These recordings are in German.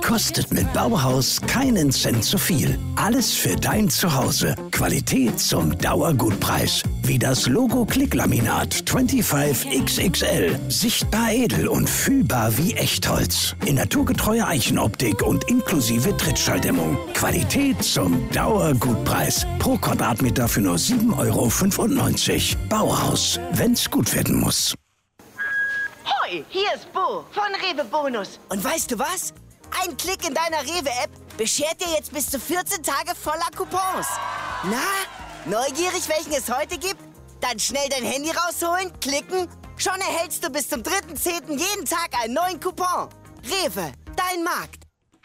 kostet mit Bauhaus keinen Cent zu viel. Alles für dein Zuhause. Qualität zum Dauergutpreis. Wie das Logo Klicklaminat 25XXL. Sichtbar edel und fühlbar wie Echtholz. In naturgetreuer Eichenoptik und inklusive Trittschalldämmung. Qualität zum Dauergutpreis. Pro Quadratmeter für nur 7,95 €. Bauhaus, wenn's gut werden muss. Hoi, hier ist Bo von Rewe Bonus. Und weißt du was? Ein Klick in deiner Rewe-App beschert dir jetzt bis zu 14 Tage voller Coupons. Na, neugierig, welchen es heute gibt? Dann schnell dein Handy rausholen, klicken. Schon erhältst du bis zum 3.10. jeden Tag einen neuen Coupon. Rewe, dein Markt.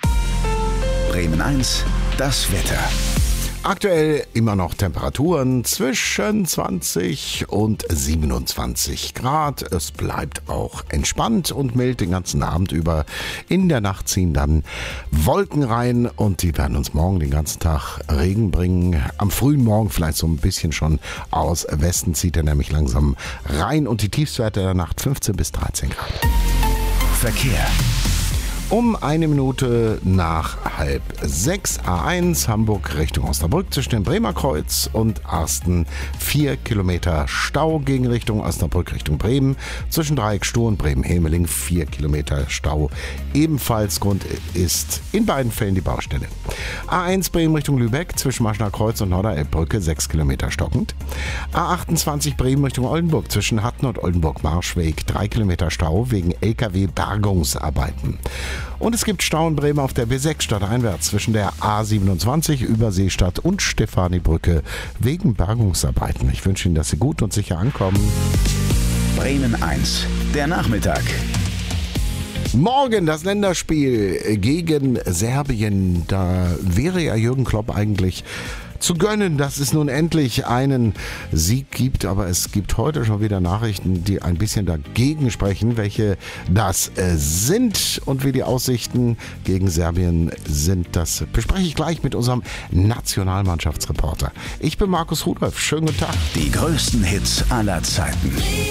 Bremen 1, das Wetter. Aktuell immer noch Temperaturen zwischen 20 und 27 Grad. Es bleibt auch entspannt und mild den ganzen Abend über. In der Nacht ziehen dann Wolken rein und die werden uns morgen den ganzen Tag Regen bringen. Am frühen Morgen vielleicht so ein bisschen schon aus Westen zieht er nämlich langsam rein und die Tiefstwerte der Nacht 15 bis 13 Grad. Verkehr. Um 1 Minute nach 5:30 A1 Hamburg Richtung Osnabrück zwischen dem Bremer Kreuz und Arsten 4 Kilometer Stau gegen Richtung Osnabrück Richtung Bremen. Zwischen Dreieck Stur und Bremen-Hemeling 4 Kilometer Stau. Ebenfalls Grund ist in beiden Fällen die Baustelle. A1 Bremen Richtung Lübeck zwischen Maschner Kreuz und Norderelbbrücke 6 Kilometer stockend. A28 Bremen Richtung Oldenburg zwischen Hatten und Oldenburg-Marschweg 3 Kilometer Stau wegen LKW-Bergungsarbeiten. Und es gibt Stau in Bremen auf der B6 stadteinwärts zwischen der A27 Überseestadt und Stephaniebrücke wegen Bergungsarbeiten. Ich wünsche Ihnen, dass Sie gut und sicher ankommen. Bremen 1, der Nachmittag. Morgen das Länderspiel gegen Serbien. Da wäre ja Jürgen Klopp eigentlich zu gönnen, dass es nun endlich einen Sieg gibt. Aber es gibt heute schon wieder Nachrichten, die ein bisschen dagegen sprechen, welche das sind und wie die Aussichten gegen Serbien sind. Das bespreche ich gleich mit unserem Nationalmannschaftsreporter. Ich bin Markus Rudolph. Schönen guten Tag. Die größten Hits aller Zeiten.